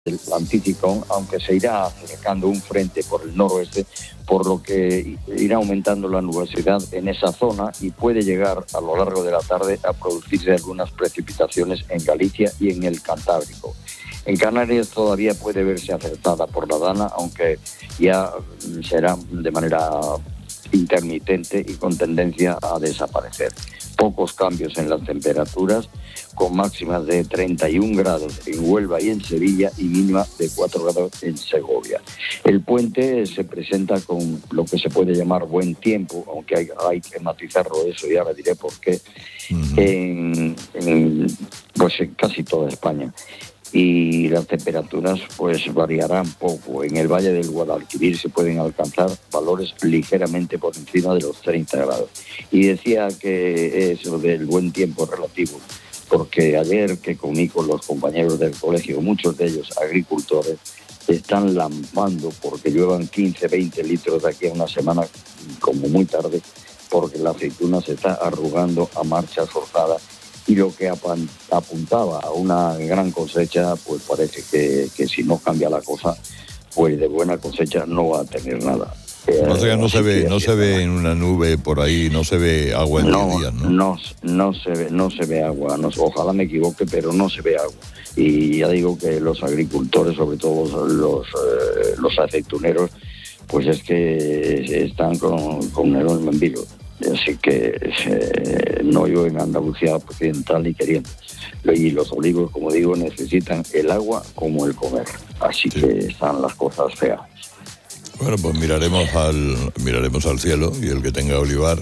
del anticiclón, aunque se irá acercando un frente por el noroeste, por lo que irá aumentando la nubosidad en esa zona y puede llegar a lo largo de la tarde a producirse algunas precipitaciones en Galicia y en el Cantábrico. En Canarias todavía puede verse afectada por la dana, aunque ya será de manera intermitente y con tendencia a desaparecer. Pocos cambios en las temperaturas, con máximas de 31 grados en Huelva y en Sevilla y mínima de 4 grados en Segovia. El puente se presenta con lo que se puede llamar buen tiempo, aunque hay que matizarlo eso y ahora diré por qué, en casi toda España. Y las temperaturas pues variarán poco. En el Valle del Guadalquivir se pueden alcanzar valores ligeramente por encima de los 30 grados. Y decía que eso del buen tiempo relativo, porque ayer que comí con los compañeros del colegio, muchos de ellos agricultores, están lampando porque lluevan 15, 20 litros de aquí a una semana, como muy tarde, porque la aceituna se está arrugando a marchas forzadas. Y lo que apuntaba a una gran cosecha, pues parece que si no cambia la cosa, pues de buena cosecha no va a tener nada. O sea, no se ve en una nube por ahí, no se ve agua en 10 días, ¿no? No se ve agua, ojalá me equivoque, pero no se ve agua. Y ya digo que los agricultores, sobre todo los aceituneros, pues es que están con el en vilo. Así que no llueve en Andalucía occidental ni queriendo. Y los olivos, como digo, necesitan el agua como el comer. Así que están las cosas feas. Bueno, pues miraremos al cielo y el que tenga olivar.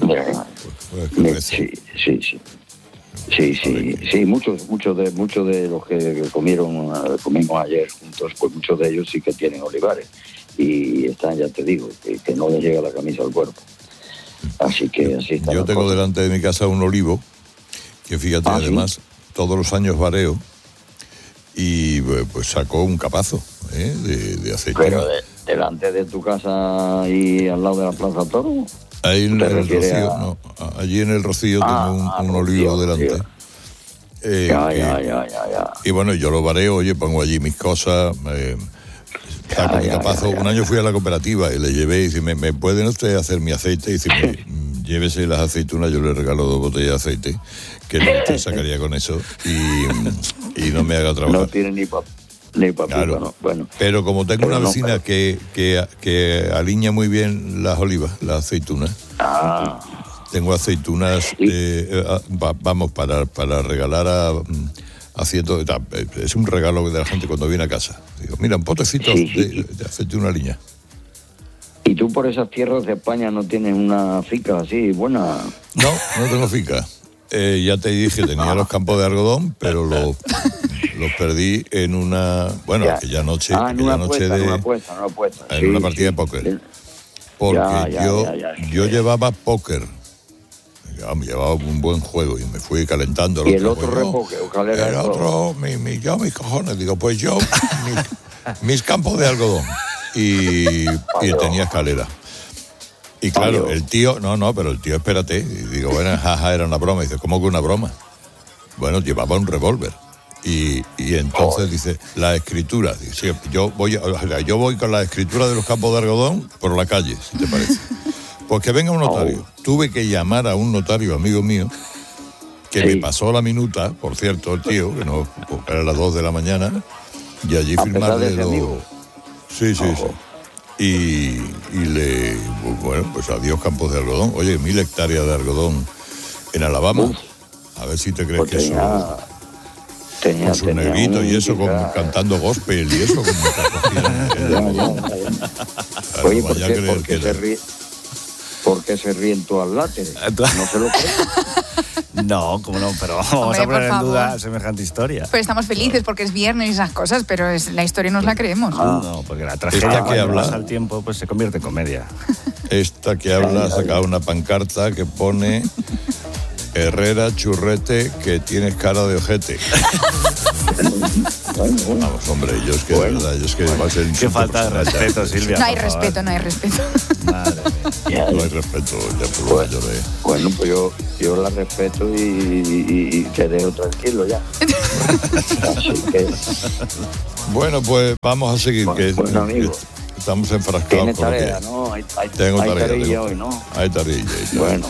Sí, muchos de los que comimos ayer juntos, pues muchos de ellos sí que tienen olivares y están, ya te digo, que no les llega la camisa al cuerpo. Así que así está. Yo tengo delante de mi casa un olivo que, fíjate, además ¿sí? Todos los años vareo y pues sacó un capazo de aceite. Pero delante de tu casa y al lado de la Plaza Toro. Ahí en el Rocío, allí en el Rocío tengo un olivo delante. Ya. Y bueno, yo lo vareo, oye, pongo allí mis cosas. Saco mi capazo. Un año fui a la cooperativa y le llevé y dice, ¿me pueden ustedes hacer mi aceite? Y dice, llévese las aceitunas, yo le regalo 2 botellas de aceite, que no usted sacaría con eso y no me haga trabajar. No tiene ni papito, claro. No. Bueno, pero como tengo una vecina que aliña muy bien las olivas, las aceitunas, tengo aceitunas, vamos, para regalar haciendo, es un regalo de la gente cuando viene a casa. Digo, mira, un potecito de aceituna aliña. ¿Y tú por esas tierras de España no tienes una finca así buena? No tengo finca. Ya te dije, tenía los campos de algodón, pero los perdí en una, aquella noche. En una apuesta. En una partida de póker. Porque yo llevaba póker. Llevaba un buen juego y me fui calentando. ¿Y el otro repoque? El otro, mis cojones. Digo, pues yo, mis campos de algodón. Y tenía escalera. Y claro, el tío, pero el tío, espérate. Y digo, bueno, era una broma. Y dice, ¿cómo que una broma? Bueno, llevaba un revólver. Y entonces dice, la escritura. Dice, yo voy con la escritura de los campos de algodón por la calle, si te parece. Pues que venga un notario. Tuve que llamar a un notario, amigo mío, que me pasó la minuta, por cierto, el tío, que no, porque era las 2 de la mañana, y allí firmarle los... Sí. Y pues adiós campos de algodón. Oye, 1000 hectáreas de algodón en Alabama. A ver si te crees que eso... con su negrito y eso, cantando gospel y eso, Oye, ¿por qué se ríen todas las láteres? ¿No se lo creen? No, cómo no, pero vamos a poner en duda semejante historia. Pero estamos felices porque es viernes y esas cosas, pero la historia nos la creemos. No, porque la tragedia que pasa al tiempo pues se convierte en comedia. Esta que habla ha sacado una pancarta que pone Herrera Churrete, que tienes cara de ojete. Bueno. Vamos, hombre, yo es que de verdad, va a ser Qué falta de respeto, Silvia. No hay respeto. Madre mía. No hay respeto, ya por lo mayor de... Bueno, pues yo la respeto y te dejo tranquilo ya. Así que... Bueno, pues vamos a seguir, Bueno, amigo. que estamos enfrascados Tiene con lo que... tarea, ¿no? Hay Tarea tarilla hoy, ¿no? Hay tarilla. Bueno.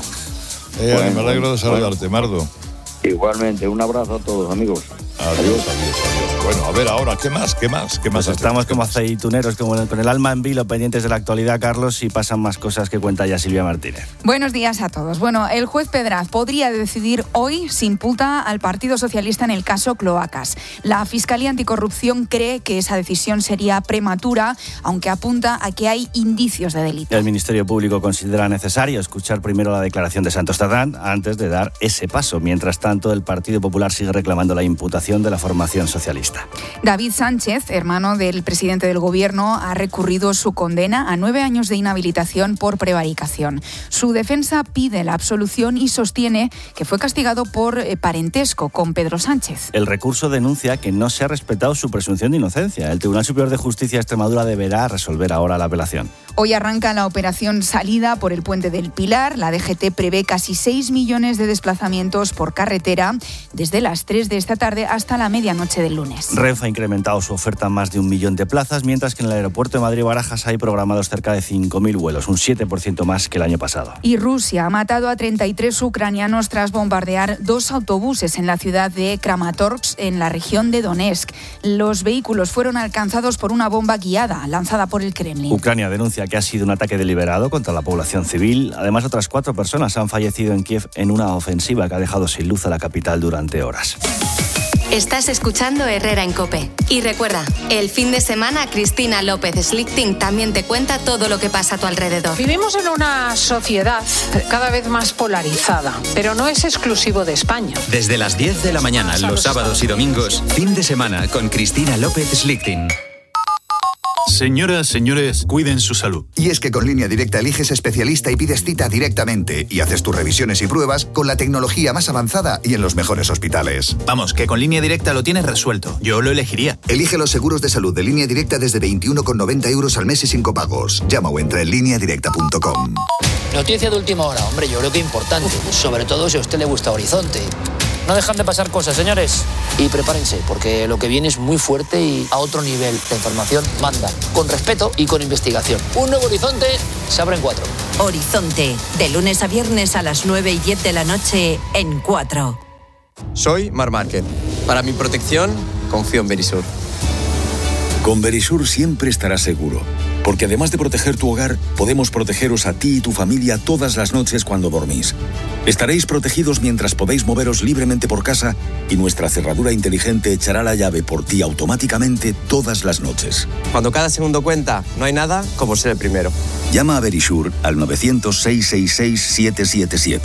Me alegro de saludarte, Mardo. Igualmente, un abrazo a todos, amigos. Adiós. Bueno, a ver ahora, ¿qué más? Pues estamos como aceituneros, con el alma en vilo, pendientes de la actualidad, Carlos, y pasan más cosas que cuenta ya Silvia Martínez. Buenos días a todos. Bueno, el juez Pedraz podría decidir hoy si imputa al Partido Socialista en el caso Cloacas. La Fiscalía Anticorrupción cree que esa decisión sería prematura, aunque apunta a que hay indicios de delito. El Ministerio Público considera necesario escuchar primero la declaración de Santos Tardán antes de dar ese paso. Mientras tanto, el Partido Popular sigue reclamando la imputación de la formación socialista. David Sánchez, hermano del presidente del Gobierno, ha recurrido su condena a 9 años de inhabilitación por prevaricación. Su defensa pide la absolución y sostiene que fue castigado por parentesco con Pedro Sánchez. El recurso denuncia que no se ha respetado su presunción de inocencia. El Tribunal Superior de Justicia de Extremadura deberá resolver ahora la apelación. Hoy arranca la operación Salida por el Puente del Pilar. La DGT prevé casi 6 millones de desplazamientos por carretera desde las 3 de esta tarde hasta la medianoche del lunes. Renfe ha incrementado su oferta a más de 1 millón de plazas, mientras que en el aeropuerto de Madrid-Barajas hay programados cerca de 5.000 vuelos, un 7% más que el año pasado. Y Rusia ha matado a 33 ucranianos tras bombardear 2 autobuses en la ciudad de Kramatorsk, en la región de Donetsk. Los vehículos fueron alcanzados por una bomba guiada lanzada por el Kremlin. Ucrania denuncia que ha sido un ataque deliberado contra la población civil. Además, otras 4 personas han fallecido en Kiev en una ofensiva que ha dejado sin luz a la capital durante horas. Estás escuchando Herrera en COPE. Y recuerda, el fin de semana Cristina López Slichting también te cuenta todo lo que pasa a tu alrededor. Vivimos en una sociedad cada vez más polarizada, pero no es exclusivo de España. Desde las 10 de la mañana, los sábados y domingos, fin de semana con Cristina López Slichting. Señoras, señores, cuiden su salud. Y es que con Línea Directa eliges especialista y pides cita directamente y haces tus revisiones y pruebas con la tecnología más avanzada y en los mejores hospitales. Vamos, que con Línea Directa lo tienes resuelto. Yo lo elegiría. Elige los seguros de salud de Línea Directa desde 21,90 euros al mes y sin copagos. Llama o entra en lineadirecta.com. Noticia de última hora, hombre, yo creo que importante, sobre todo si a usted le gusta Horizonte. No dejan de pasar cosas, señores. Y prepárense, porque lo que viene es muy fuerte y a otro nivel. La información manda, con respeto y con investigación. Un nuevo Horizonte se abre en 4. Horizonte, de lunes a viernes a las 9 y 10 de la noche en 4. Soy Marc Márquez. Para mi protección, confío en Verisur. Con Verisur siempre estarás seguro, porque además de proteger tu hogar, podemos protegeros a ti y tu familia todas las noches cuando dormís. Estaréis protegidos mientras podéis moveros libremente por casa y nuestra cerradura inteligente echará la llave por ti automáticamente todas las noches. Cuando cada segundo cuenta, no hay nada como ser el primero. Llama a Verisur al 900-666-777.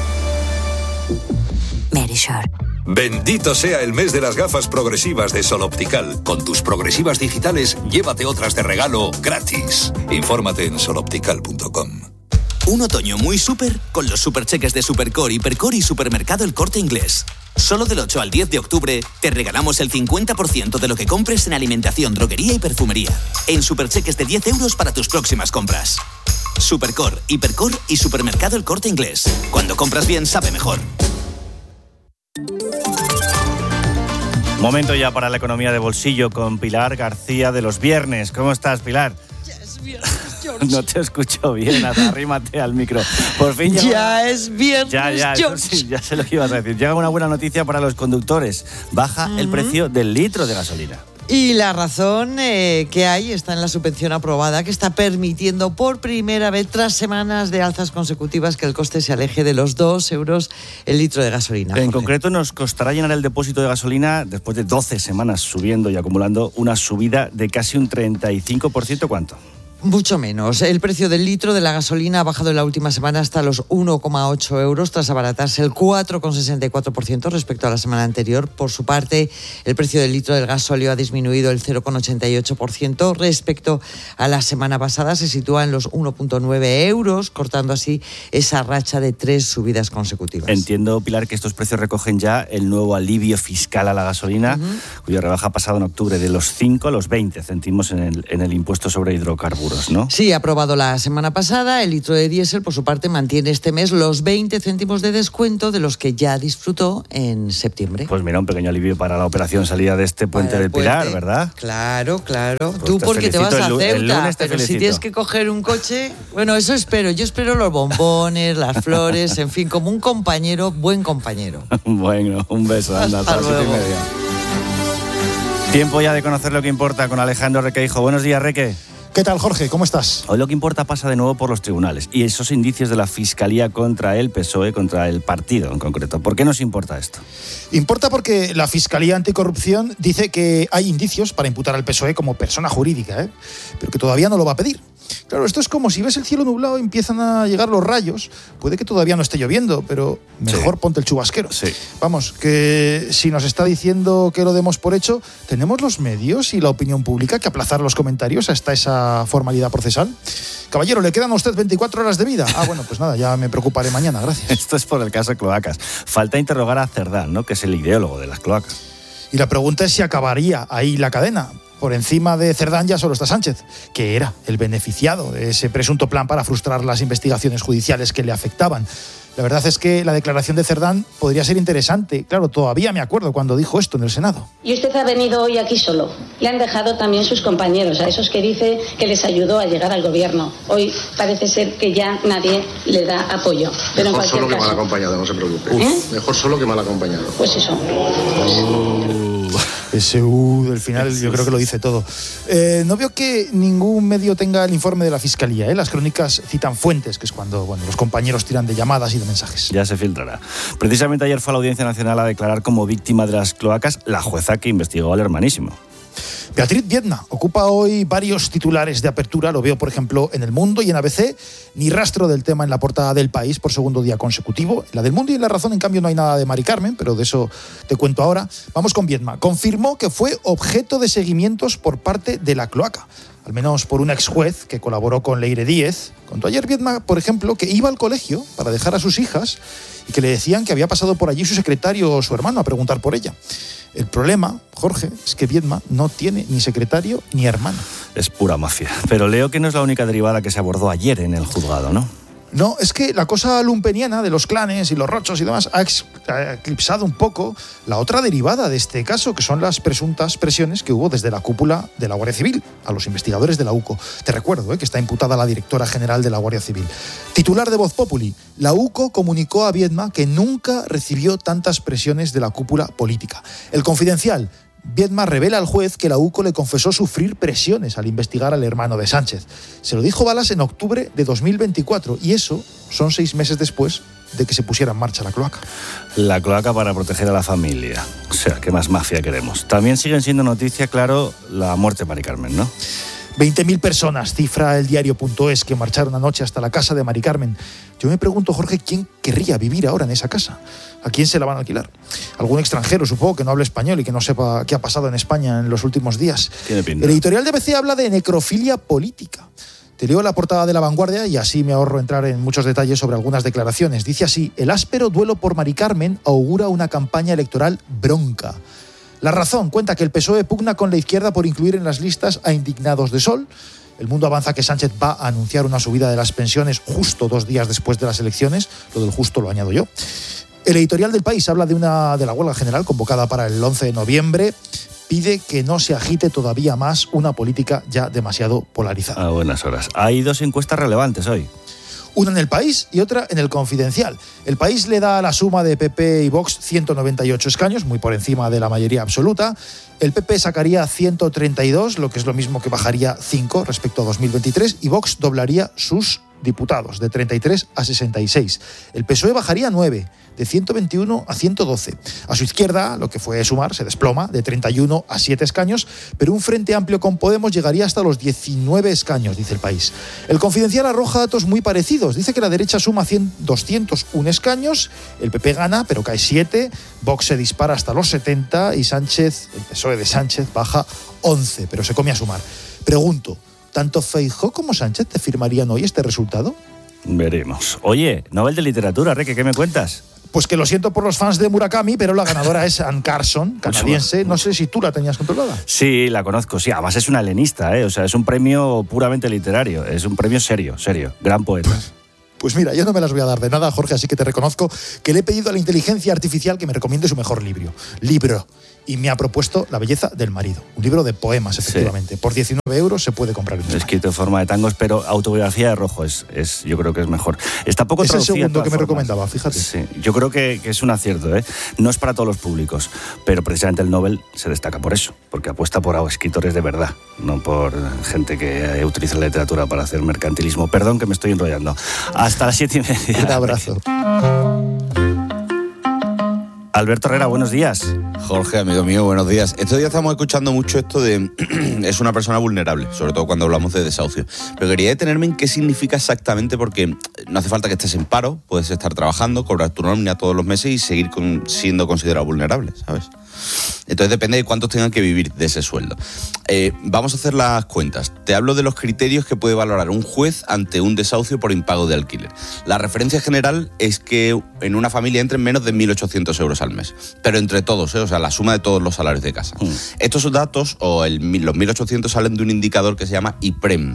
Verisur. Bendito sea el mes de las gafas progresivas de Sol Optical. Con tus progresivas digitales, llévate otras de regalo gratis. Infórmate en soloptical.com. Un otoño muy súper con los supercheques de Supercore, Hipercore y Supermercado El Corte Inglés. Solo del 8 al 10 de octubre te regalamos el 50% de lo que compres en alimentación, droguería y perfumería. En supercheques de 10 euros para tus próximas compras. Supercore, Hipercore y Supermercado El Corte Inglés. Cuando compras bien, sabe mejor. Momento ya para la economía de bolsillo con Pilar García de Los Viernes. ¿Cómo estás, Pilar? Es viernes, George. No te escucho bien, arrímate al micro. Por fin ya es viernes, George. Sí, ya sé lo que ibas a decir. Llega una buena noticia para los conductores. Baja el precio del litro de gasolina. Y la razón que hay está en la subvención aprobada, que está permitiendo por primera vez, tras semanas de alzas consecutivas, que el coste se aleje de los 2 euros el litro de gasolina. En concreto, nos costará llenar el depósito de gasolina, después de 12 semanas subiendo y acumulando, una subida de casi un 35%. ¿Cuánto? Mucho menos. El precio del litro de la gasolina ha bajado en la última semana hasta los 1,8 euros, tras abaratarse el 4,64% respecto a la semana anterior. Por su parte, el precio del litro del gasóleo ha disminuido el 0,88% respecto a la semana pasada. Se sitúa en los 1,9 euros, cortando así esa racha de 3 subidas consecutivas. Entiendo, Pilar, que estos precios recogen ya el nuevo alivio fiscal a la gasolina, cuya rebaja ha pasado en octubre de los 5 a los 20 céntimos en el impuesto sobre hidrocarburos, ¿no? Sí, aprobado la semana pasada. El litro de diésel, por su parte, mantiene este mes los 20 céntimos de descuento de los que ya disfrutó en septiembre. Pues mira, un pequeño alivio para la operación salida de este puente del Pilar, ¿verdad? Claro. Pues tú porque te vas a Ceuta, pero felicito. si tienes que coger un coche, bueno, eso espero. Yo espero los bombones, las flores, en fin, como un compañero, buen compañero. Bueno, un beso, anda, hasta las 7:30. Tiempo ya de conocer lo que importa con Alejandro Requeijo. Buenos días, Reque. ¿Qué tal, Jorge? ¿Cómo estás? Hoy lo que importa pasa de nuevo por los tribunales y esos indicios de la Fiscalía contra el PSOE, contra el partido en concreto. ¿Por qué nos importa esto? Importa porque la Fiscalía Anticorrupción dice que hay indicios para imputar al PSOE como persona jurídica, pero que todavía no lo va a pedir. Claro, esto es como si ves el cielo nublado y empiezan a llegar los rayos. Puede que todavía no esté lloviendo, pero mejor ponte el chubasquero. Sí. Vamos, que si nos está diciendo que lo demos por hecho, ¿tenemos los medios y la opinión pública que aplazar los comentarios hasta esa formalidad procesal? Caballero, ¿le quedan a usted 24 horas de vida? Bueno, pues nada, ya me preocuparé mañana, gracias. Esto es por el caso Cloacas. Falta interrogar a Cerdán, ¿no?, que es el ideólogo de las cloacas. Y la pregunta es si acabaría ahí la cadena. Por encima de Cerdán ya solo está Sánchez, que era el beneficiado de ese presunto plan para frustrar las investigaciones judiciales que le afectaban. La verdad es que la declaración de Cerdán podría ser interesante. Claro, todavía me acuerdo cuando dijo esto en el Senado. Y usted ha venido hoy aquí solo. Le han dejado también sus compañeros, a esos que dice que les ayudó a llegar al gobierno. Hoy parece ser que ya nadie le da apoyo. Pero mejor en solo caso, que mal acompañado, no se preocupe. Mejor solo que mal acompañado. Pues eso. Ese del final yo creo que lo dice todo. No veo que ningún medio tenga el informe de la Fiscalía. Las crónicas citan fuentes, que es cuando los compañeros tiran de llamadas y de mensajes. Ya se filtrará. Precisamente ayer fue a la Audiencia Nacional a declarar como víctima de las cloacas la jueza que investigó al hermanísimo. Beatriz Viedma ocupa hoy varios titulares de apertura. Lo veo, por ejemplo, en El Mundo y en ABC. Ni rastro del tema en la portada del País por segundo día consecutivo. En la del Mundo y en La Razón, en cambio, no hay nada de Mari Carmen, pero de eso te cuento ahora. Vamos con Viedma. Confirmó que fue objeto de seguimientos por parte de la cloaca, al menos por un ex juez que colaboró con Leire Díez. Contó ayer Viedma, por ejemplo, que iba al colegio para dejar a sus hijas y que le decían que había pasado por allí su secretario o su hermano a preguntar por ella. El problema, Jorge, es que Viedma no tiene ni secretario ni hermano. Es pura mafia. Pero leo que no es la única derivada que se abordó ayer en el juzgado, ¿no? No, es que la cosa lumpeniana de los clanes y los rochos y demás ha eclipsado un poco la otra derivada de este caso, que son las presuntas presiones que hubo desde la cúpula de la Guardia Civil a los investigadores de la UCO. Te recuerdo que está imputada la directora general de la Guardia Civil. Titular de Voz Populi, la UCO comunicó a Viedma que nunca recibió tantas presiones de la cúpula política. El Confidencial. Viedma revela al juez que la UCO le confesó sufrir presiones al investigar al hermano de Sánchez. Se lo dijo Balas en octubre de 2024 y eso son 6 meses después de que se pusiera en marcha la cloaca. La cloaca para proteger a la familia. O sea, ¿qué más mafia queremos? También siguen siendo noticia, claro, la muerte de Mari Carmen, ¿no? 20.000 personas, cifra el diario.es, que marcharon anoche hasta la casa de Mari Carmen. Yo me pregunto, Jorge, ¿quién querría vivir ahora en esa casa? ¿A quién se la van a alquilar? Algún extranjero, supongo, que no hable español y que no sepa qué ha pasado en España en los últimos días. Tiene pinta. El editorial de ABC habla de necrofilia política. Te leo la portada de La Vanguardia y así me ahorro entrar en muchos detalles sobre algunas declaraciones. Dice así: el áspero duelo por Mari Carmen augura una campaña electoral bronca. La Razón cuenta que el PSOE pugna con la izquierda por incluir en las listas a indignados de Sol. El Mundo avanza que Sánchez va a anunciar una subida de las pensiones justo 2 días después de las elecciones. Lo del justo lo añado yo. El editorial del País habla de la huelga general convocada para el 11 de noviembre. Pide que no se agite todavía más una política ya demasiado polarizada. A buenas horas. Hay 2 encuestas relevantes hoy. Una en El País y otra en El Confidencial. El País le da a la suma de PP y Vox 198 escaños, muy por encima de la mayoría absoluta. El PP sacaría 132, lo que es lo mismo que bajaría 5 respecto a 2023, y Vox doblaría sus diputados, de 33 a 66. El PSOE bajaría 9, de 121 a 112. A su izquierda, lo que fue Sumar se desploma de 31 a 7 escaños, pero un Frente Amplio con Podemos llegaría hasta los 19 escaños, dice El País. El Confidencial arroja datos muy parecidos. Dice que la derecha suma 201 escaños, el PP gana, pero cae 7, Vox se dispara hasta los 70 y Sánchez, el PSOE de Sánchez, baja 11, pero se come a Sumar. Pregunto, ¿tanto Feijóo como Sánchez te firmarían hoy este resultado? Veremos. Oye, Nobel de Literatura, Reque, ¿qué me cuentas? Pues que lo siento por los fans de Murakami, pero la ganadora es Anne Carson, canadiense. No sé si tú la tenías controlada. Sí, la conozco, sí. Además es una helenista, ¿eh? O sea, es un premio puramente literario. Es un premio serio. Gran poeta. Pues mira, yo no me las voy a dar de nada, Jorge, así que te reconozco que le he pedido a la inteligencia artificial que me recomiende su mejor libro. Y me ha propuesto La belleza del marido, un libro de poemas, efectivamente. Sí. Por 19 euros se puede comprar. Escrito en forma de tangos, pero autobiografía de Rojo yo creo que es mejor. Está poco traducida. Es el segundo que me recomendaba, fíjate. Sí, yo creo que es un acierto, ¿eh? No es para todos los públicos, pero precisamente el Nobel se destaca por eso, porque apuesta por escritores de verdad, no por gente que utiliza la literatura para hacer mercantilismo. Perdón que me estoy enrollando. Hasta las 7:30. Un abrazo. Alberto Herrera, buenos días. Jorge, amigo mío, buenos días. Estos días estamos escuchando mucho esto de es una persona vulnerable, sobre todo cuando hablamos de desahucio. Pero quería detenerme en qué significa exactamente, porque no hace falta que estés en paro, puedes estar trabajando, cobrar tu nómina todos los meses y seguir siendo considerado vulnerable, ¿sabes? Entonces depende de cuántos tengan que vivir de ese sueldo. Vamos a hacer las cuentas. Te hablo de los criterios que puede valorar un juez ante un desahucio por impago de alquiler. La referencia general es que en una familia entren menos de 1.800 euros al mes. Pero entre todos, o sea, la suma de todos los salarios de casa. Estos datos, los 1.800, salen de un indicador que se llama IPREM.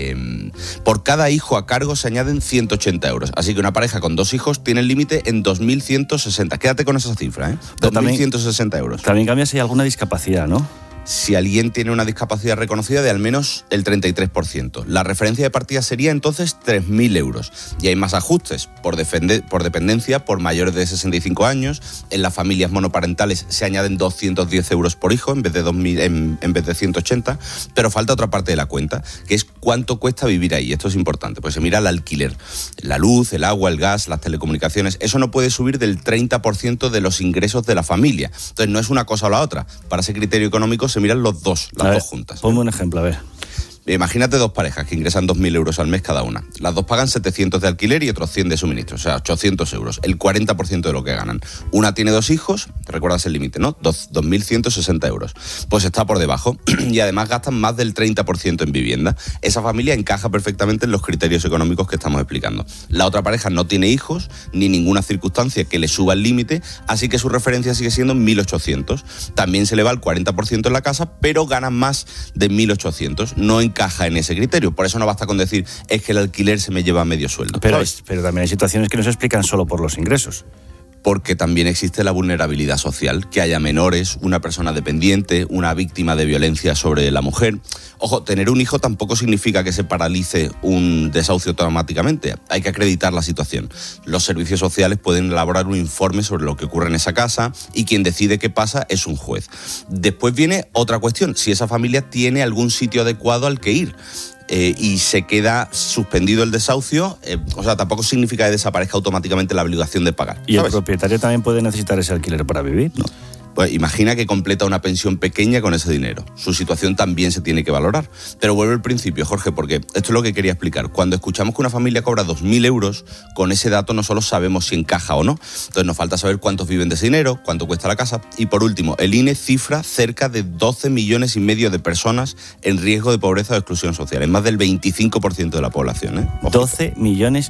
Por cada hijo a cargo se añaden 180 euros. Así que una pareja con 2 hijos tiene el límite en 2.160. Quédate con esa cifra, ¿eh? 2.160 euros. También cambia si hay alguna discapacidad, ¿no? Si alguien tiene una discapacidad reconocida de al menos el 33%. La referencia de partida sería entonces 3.000 euros. Y hay más ajustes por dependencia, por mayores de 65 años. En las familias monoparentales se añaden 210 euros por hijo en vez de 180. Pero falta otra parte de la cuenta, que es cuánto cuesta vivir ahí. Esto es importante, pues se mira el alquiler. La luz, el agua, el gas, las telecomunicaciones. Eso no puede subir del 30% de los ingresos de la familia. Entonces no es una cosa o la otra. Para ese criterio económico se miran las dos juntas. Ponme un ejemplo, a ver. Imagínate 2 parejas que ingresan 2.000 euros al mes cada una. Las dos pagan 700 de alquiler y otros 100 de suministro, o sea, 800 euros, el 40% de lo que ganan. Una tiene 2 hijos, recuerdas el límite, ¿no? 2.160 euros. Pues está por debajo y además gastan más del 30% en vivienda. Esa familia encaja perfectamente en los criterios económicos que estamos explicando. La otra pareja no tiene hijos ni ninguna circunstancia que le suba el límite, así que su referencia sigue siendo 1.800. También se le va el 40% en la casa, pero ganan más de 1.800. No encaja en ese criterio. Por eso no basta con decir es que el alquiler se me lleva medio sueldo. Pero también hay situaciones que no se explican solo por los ingresos. Porque también existe la vulnerabilidad social, que haya menores, una persona dependiente, una víctima de violencia sobre la mujer. Ojo, tener un hijo tampoco significa que se paralice un desahucio automáticamente. Hay que acreditar la situación. Los servicios sociales pueden elaborar un informe sobre lo que ocurre en esa casa y quien decide qué pasa es un juez. Después viene otra cuestión, si esa familia tiene algún sitio adecuado al que ir. Y se queda suspendido el desahucio, o sea, tampoco significa que desaparezca automáticamente la obligación de pagar. Y ¿sabes? El propietario también puede necesitar ese alquiler para vivir, ¿no? Pues imagina que completa una pensión pequeña con ese dinero. Su situación también se tiene que valorar. Pero vuelvo al principio, Jorge, porque esto es lo que quería explicar. Cuando escuchamos que una familia cobra 2.000 euros, con ese dato no solo sabemos si encaja o no. Entonces nos falta saber cuántos viven de ese dinero, cuánto cuesta la casa. Y por último, el INE cifra cerca de 12,5 millones de personas en riesgo de pobreza o exclusión social. Es más del 25% de la población, ¿eh? 12,5 millones.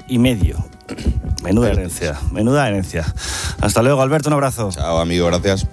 Menuda herencia. Hasta luego, Alberto, un abrazo. Chao, amigo, gracias.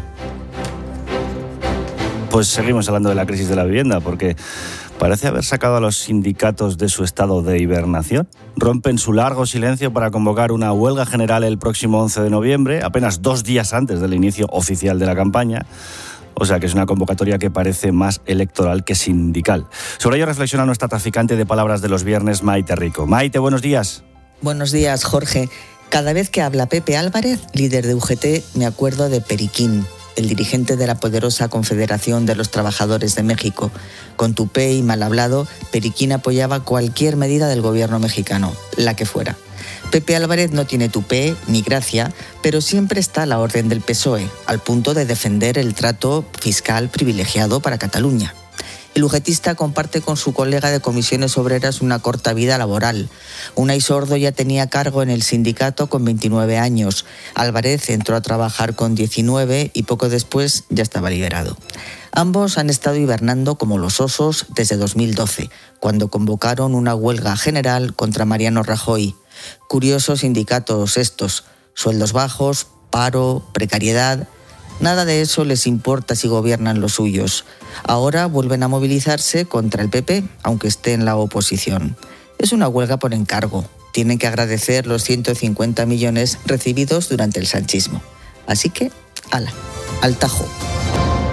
Pues seguimos hablando de la crisis de la vivienda, porque parece haber sacado a los sindicatos de su estado de hibernación. Rompen su largo silencio para convocar una huelga general el próximo 11 de noviembre, apenas 2 días antes del inicio oficial de la campaña. O sea que es una convocatoria que parece más electoral que sindical. Sobre ello reflexiona nuestra traficante de palabras de los viernes, Maite Rico. Maite, buenos días. Buenos días, Jorge. Cada vez que habla Pepe Álvarez, líder de UGT, me acuerdo de Periquín. el dirigente de la poderosa Confederación de los Trabajadores de México. Con tupé y mal hablado, Periquín apoyaba cualquier medida del gobierno mexicano, la que fuera. Pepe Álvarez no tiene tupé ni gracia, pero siempre está a la orden del PSOE, al punto de defender el trato fiscal privilegiado para Cataluña. El ujetista comparte con su colega de Comisiones Obreras una corta vida laboral. Unai Sordo ya tenía cargo en el sindicato con 29 años. Álvarez entró a trabajar con 19 y poco después ya estaba liberado. Ambos han estado hibernando como los osos desde 2012, cuando convocaron una huelga general contra Mariano Rajoy. Curiosos sindicatos estos, sueldos bajos, paro, precariedad. Nada de eso les importa si gobiernan los suyos. Ahora vuelven a movilizarse contra el PP, aunque esté en la oposición. Es una huelga por encargo. Tienen que agradecer los 150 millones recibidos durante el sanchismo. Así que, ala, al tajo.